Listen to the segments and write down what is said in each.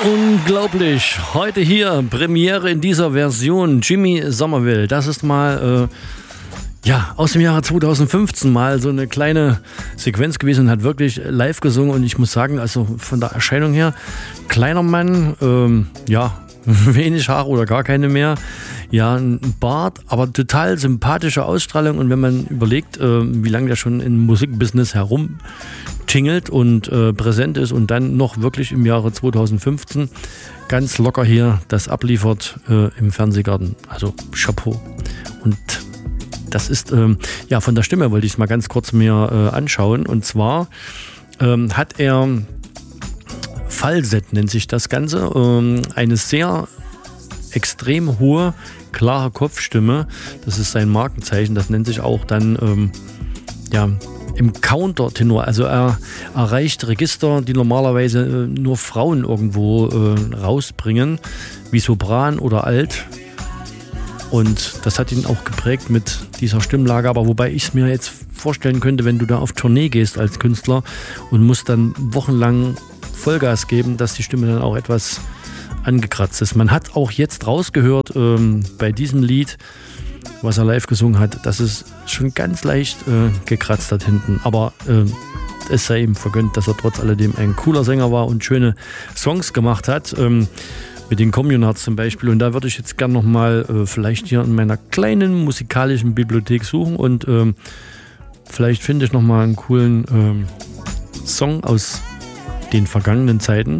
Unglaublich. Heute hier Premiere in dieser Version. Jimmy Somerville. Das ist mal aus dem Jahre 2015 mal so eine kleine Sequenz gewesen und hat wirklich live gesungen. Und ich muss sagen, also von der Erscheinung her, kleiner Mann, wenig Haare oder gar keine mehr. Ja, ein Bart, aber total sympathische Ausstrahlung. Und wenn man überlegt, wie lange der schon im Musikbusiness herumtingelt und präsent ist und dann noch wirklich im Jahre 2015 ganz locker hier das abliefert im Fernsehgarten. Also Chapeau. Und das ist, von der Stimme wollte ich es mal ganz kurz mir anschauen. Und zwar hat er Falsett, nennt sich das Ganze, eine sehr extrem hohe, klare Kopfstimme. Das ist sein Markenzeichen. Das nennt sich auch dann im Countertenor. Also er erreicht Register, die normalerweise nur Frauen irgendwo rausbringen, wie Sopran oder Alt. Und das hat ihn auch geprägt mit dieser Stimmlage. Aber wobei ich es mir jetzt vorstellen könnte, wenn du da auf Tournee gehst als Künstler und musst dann wochenlang Vollgas geben, dass die Stimme dann auch etwas angekratzt ist. Man hat auch jetzt rausgehört bei diesem Lied, was er live gesungen hat, dass es schon ganz leicht gekratzt hat hinten. Aber es sei ihm vergönnt, dass er trotz alledem ein cooler Sänger war und schöne Songs gemacht hat. Mit den Communards zum Beispiel. Und da würde ich jetzt gerne nochmal vielleicht hier in meiner kleinen musikalischen Bibliothek suchen und vielleicht finde ich nochmal einen coolen Song aus den vergangenen Zeiten.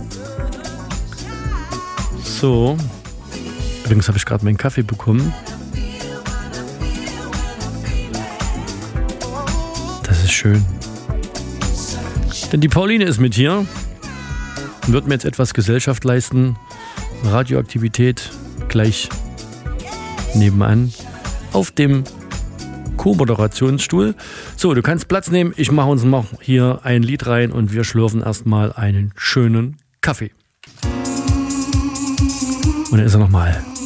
So. Übrigens habe ich gerade meinen Kaffee bekommen. Das ist schön. Denn die Pauline ist mit hier und wird mir jetzt etwas Gesellschaft leisten. Radioaktivität gleich nebenan auf dem Co-Moderationsstuhl. So, du kannst Platz nehmen. Ich mache uns noch hier ein Lied rein und wir schlürfen erstmal einen schönen Kaffee. Und dann ist er nochmal.